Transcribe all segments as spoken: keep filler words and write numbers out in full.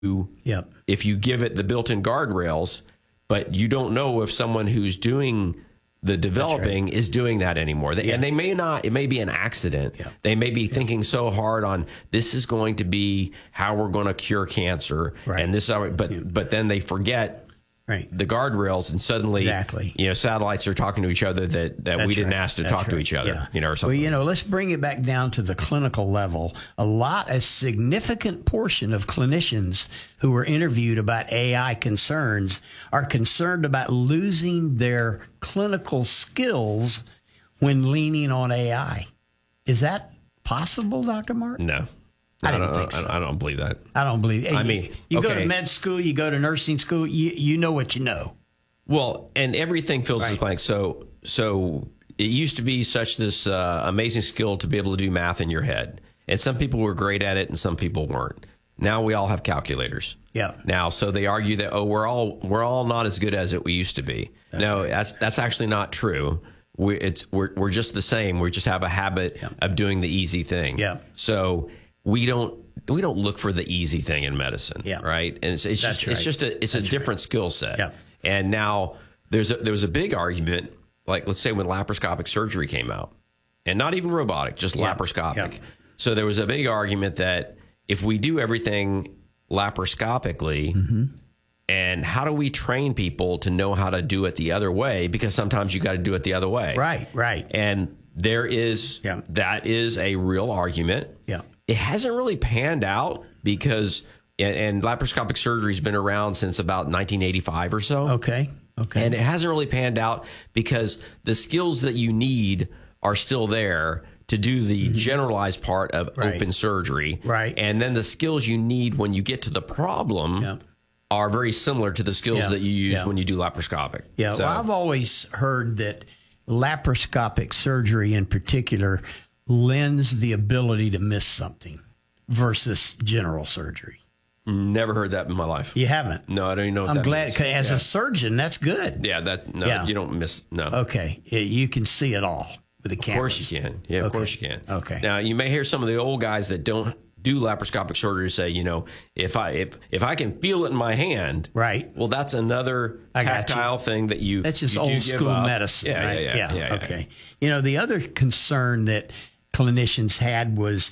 yep. if you give it the built-in guardrails, but you don't know if someone who's doing the developing right. is doing that anymore. They, yeah. And they may not, it may be an accident. Yeah. They may be yeah. thinking so hard on this is going to be how we're going to cure cancer. Right. And this, but, yeah. but then they forget right. the guardrails, and suddenly, exactly. you know, satellites are talking to each other that, that we didn't right. ask to That's talk right. to each other, yeah. you know, or something. Well, you know, let's bring it back down to the clinical level. A lot, a significant portion of clinicians who were interviewed about A I concerns are concerned about losing their clinical skills when leaning on A I. Is that possible, Doctor Martin? No. I don't, I don't think so. I don't believe that. I don't believe it. I mean, you okay. go to med school, you go to nursing school, you you know what you know. Well, and everything fills right. in the blank. So, so it used to be such this uh, amazing skill to be able to do math in your head, and some people were great at it, and some people weren't. Now we all have calculators. Yeah. Now, so they argue that oh, we're all we're all not as good as it we used to be. That's no, right. that's that's actually not true. We it's we're we're just the same. We just have a habit yeah. of doing the easy thing. Yeah. So we don't. We don't look for the easy thing in medicine, yeah. right? And it's, it's just right. it's just a it's That's a different right. skill set. Yeah. And now there's a, there was a big argument, like let's say when laparoscopic surgery came out, and not even robotic, just yeah. laparoscopic. Yeah. So there was a big argument that if we do everything laparoscopically, mm-hmm. and how do we train people to know how to do it the other way? Because sometimes you got to do it the other way. Right, right. And there is yeah. that is a real argument. Yeah. It hasn't really panned out because, and, and laparoscopic surgery has been around since about nineteen eighty-five or so. Okay. Okay. And it hasn't really panned out because the skills that you need are still there to do the mm-hmm. generalized part of right. open surgery. Right. And then the skills you need when you get to the problem yeah. are very similar to the skills yeah. that you use yeah. when you do laparoscopic. Yeah. So, well, I've always heard that laparoscopic surgery in particular lends the ability to miss something versus general surgery. Never heard that in my life. You haven't? No, I don't even know what I'm that glad, means. because as yeah. a surgeon, that's good. Yeah, that no, yeah. you don't miss no. Okay, you can see it all with a camera. Of course you can. Yeah, of okay. course you can. Okay. Now you may hear some of the old guys that don't do laparoscopic surgery say, you know, if I if if I can feel it in my hand, right? Well, that's another tactile thing that you. That's just you old school medicine, yeah, right? Yeah, yeah, yeah, yeah. Okay. You know, the other concern that clinicians had was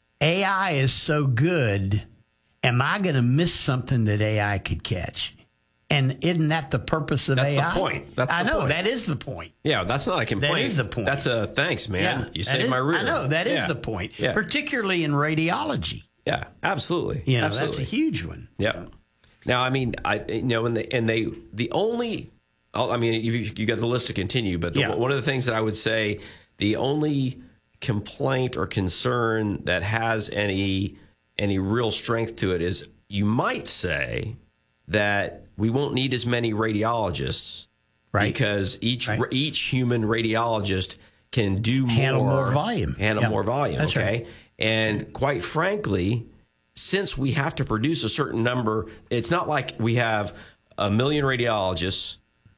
A I is so good. Am I going to miss something that A I could catch? And isn't that the purpose of that's A I? That's the point. That's the I know. point. That is the point. Yeah, that's not a complaint. That is the point. That's a thanks, man. Yeah, you saved is, my rear. I know. That yeah. is the point, yeah. particularly in radiology. Yeah, absolutely. You know, absolutely. that's a huge one. Yeah. Now, I mean, I you know, and they, and they the only, I mean, you, you got the list to continue, but the, yeah. one of the things that I would say, the only complaint or concern that has any any real strength to it is you might say that we won't need as many radiologists, right? Because each right. each human radiologist can do handle more, more volume, handle yeah. more volume. That's okay, right. and quite frankly, since we have to produce a certain number, it's not like we have a million radiologists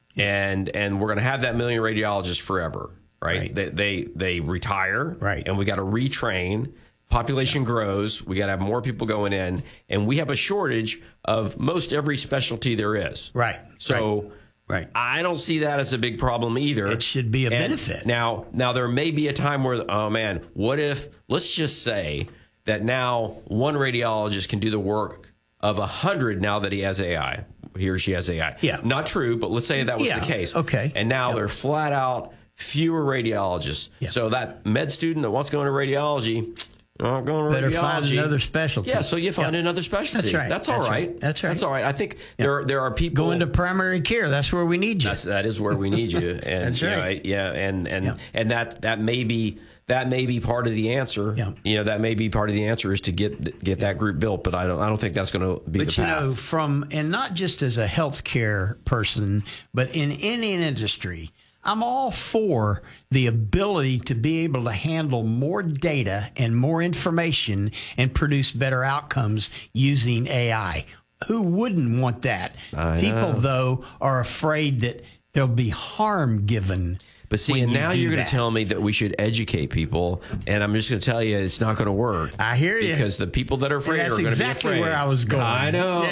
and and we're going to have that million radiologists forever, right? right. They, they they retire, right? And we got to retrain. Population yeah. grows. We got to have more people going in, and we have a shortage of most every specialty there is. Right. So. Right. I don't see that as a big problem either. It should be a and benefit. Now, now there may be a time where, oh man, what if, let's just say that now one radiologist can do the work of a hundred now that he has A I, he or she has A I. Yeah. Not true, but let's say that was yeah. the case. Okay. And now yep. they're flat out fewer radiologists. Yep. So that med student that wants to go into radiology, not going to better radiology. find another specialty. Yeah, so you find yep. another specialty. That's right. That's all that's right. right. That's right. That's all right. I think yep. there there are people go into primary care. That's where we need you. That's, that is where we need you. And that's right. You know, yeah, and and yep. and that that may be that may be part of the answer. Yep. You know, that may be part of the answer is to get get that group built. But I don't I don't think that's going to be but the path. you know, from and not just as a healthcare person, but in any industry. I'm all for the ability to be able to handle more data and more information and produce better outcomes using A I. Who wouldn't want that? I People, know. though, are afraid that there'll be harm given But see, when and you now do you're going that. to tell me that we should educate people, and I'm just going to tell you it's not going to work. I hear you. Because the people that are afraid And that's are going exactly to be afraid. where I was going. I know. Yeah.